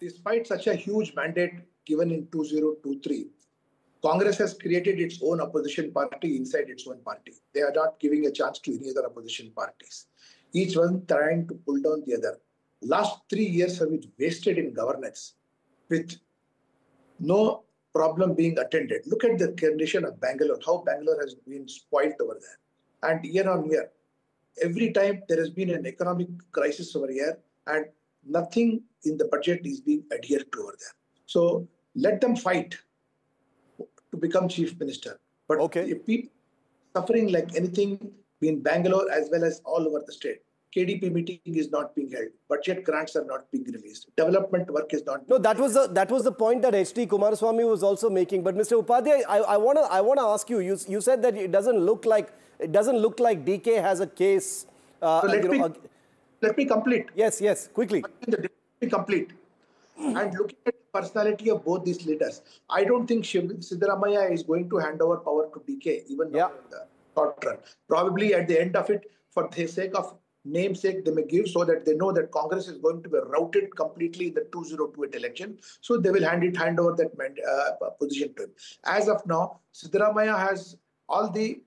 despite such a huge mandate given in 2023, Congress has created its own opposition party inside its own party. They are not giving a chance to any other opposition parties. Each one trying to pull down the other. Last 3 years have been wasted in governance with no problem being attended. Look at the condition of Bangalore, how Bangalore has been spoiled over there. And year on year, every time there has been an economic crisis over here and nothing in the budget is being adhered to over there. So let them fight to become chief minister. But if people suffering like anything in Bangalore as well as all over the state, KDP meeting is not being held. Budget grants are not being released. Development work is not. No, that was the point that H.D. Kumaraswamy was also making. But Mr. Upadhyay, I wanna ask you. You said that it doesn't look like DK has a case. So let me complete. Yes, quickly. Let me complete. And looking at the personality of both these leaders, I don't think Siddaramaiah is going to hand over power to DK even in the short run. Probably at the end of it, for the sake of namesake, they may give so that they know that Congress is going to be routed completely in the 2028 election. So they will hand over that position to him. As of now, Siddaramaiah has all the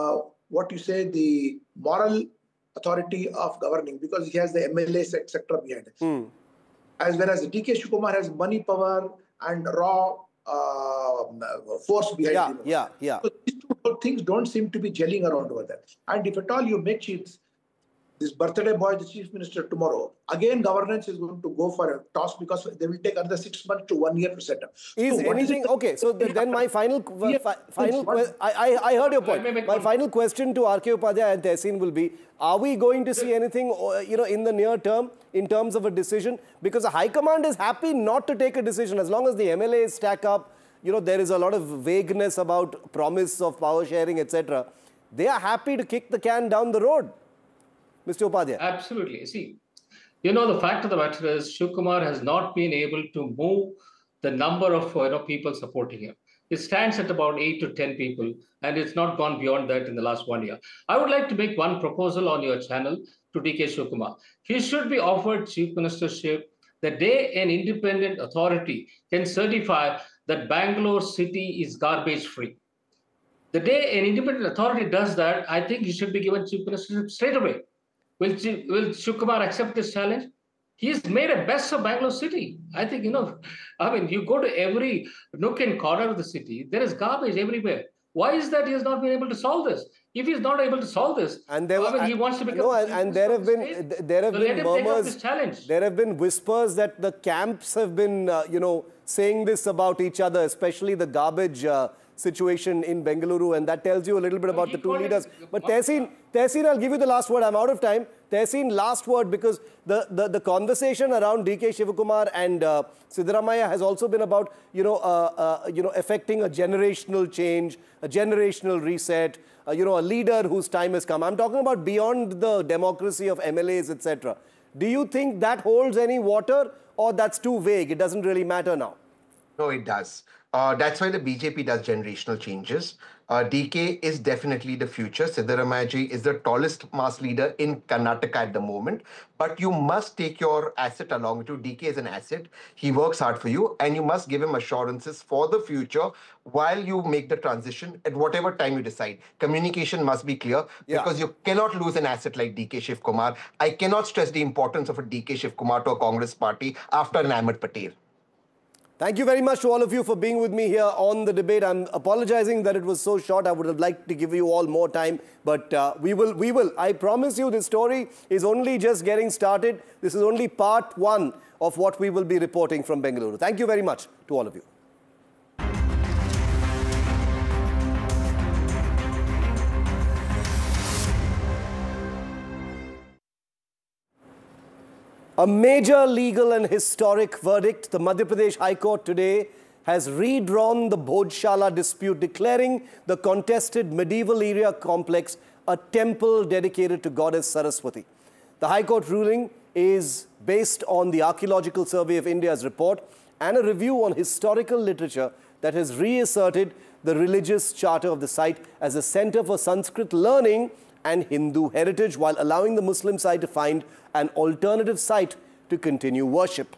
the moral authority of governing because he has the MLAs etc. behind it. As well as DK Shivakumar has money, power, and raw force behind him. So these two things don't seem to be gelling around over there. And if at all you make this birthday boy the chief minister tomorrow, again governance is going to go for a toss because they will take another 6 months to 1 year to set up. Is anything okay? So then my final I heard your point. My final question to R.K. Upadhyay and Tehseen will be: are we going to see anything in the near term in terms of a decision? Because the High Command is happy not to take a decision as long as the MLAs stack up. There is a lot of vagueness about promise of power sharing, etc. They are happy to kick the can down the road. Mr. Upadhyay. Absolutely. See, the fact of the matter is Shivakumar has not been able to move the number of people supporting him. It stands at about 8 to 10 people, and it's not gone beyond that in the last 1 year. I would like to make one proposal on your channel to DK Shivakumar. He should be offered chief ministership the day an independent authority can certify that Bangalore city is garbage free. The day an independent authority does that, I think he should be given chief ministership straight away. Will Shivakumar accept this challenge? He's made a best of Bangalore city. I think, you go to every nook and corner of the city, there is garbage everywhere. Why is that he has not been able to solve this? If he's not able to solve this, and he wants to become... No, and there have been murmurs, there have been whispers that the camps have been, saying this about each other, especially the garbage situation in Bengaluru, and that tells you a little bit about the two leaders. But Tehseen, I'll give you the last word. I'm out of time. Tehseen, last word, because the conversation around DK Shivakumar and Siddaramaiah has also been about affecting a generational change, a generational reset, a leader whose time has come. I'm talking about beyond the democracy of MLAs, etc. Do you think that holds any water, or that's too vague? It doesn't really matter now. No, it does. That's why the BJP does generational changes. DK is definitely the future. Siddaramaiah is the tallest mass leader in Karnataka at the moment. But you must take your asset along with you. DK is an asset. He works hard for you. And you must give him assurances for the future while you make the transition at whatever time you decide. Communication must be clear because you cannot lose an asset like DK Shivakumar. I cannot stress the importance of a DK Shivakumar to a Congress party after an Ahmed Patel. Thank you very much to all of you for being with me here on the debate. I'm apologizing that it was so short. I would have liked to give you all more time, but we will. I promise you this story is only just getting started. This is only part one of what we will be reporting from Bengaluru. Thank you very much to all of you. A major legal and historic verdict. The Madhya Pradesh High Court today has redrawn the Bhojshala dispute, declaring the contested medieval area complex a temple dedicated to goddess Saraswati. The High Court ruling is based on the Archaeological Survey of India's report and a review on historical literature that has reasserted the religious charter of the site as a center for Sanskrit learning and Hindu heritage, while allowing the Muslim side to find an alternative site to continue worship.